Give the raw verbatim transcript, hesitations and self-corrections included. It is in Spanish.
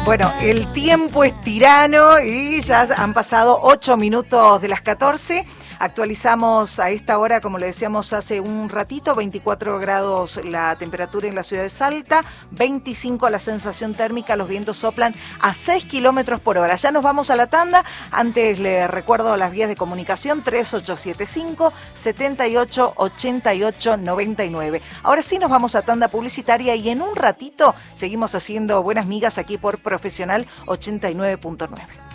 Bueno, el tiempo es tirano y ya han pasado ocho minutos de las catorce. Actualizamos a esta hora, como le decíamos hace un ratito, veinticuatro grados la temperatura en la ciudad de Salta, veinticinco la sensación térmica, los vientos soplan a seis kilómetros por hora. Ya nos vamos a la tanda. Antes le recuerdo las vías de comunicación, tres ocho siete cinco, siete ocho, ocho ocho nueve nueve. Ahora sí nos vamos a tanda publicitaria y en un ratito seguimos haciendo buenas migas aquí por Profesional ochenta y nueve punto nueve.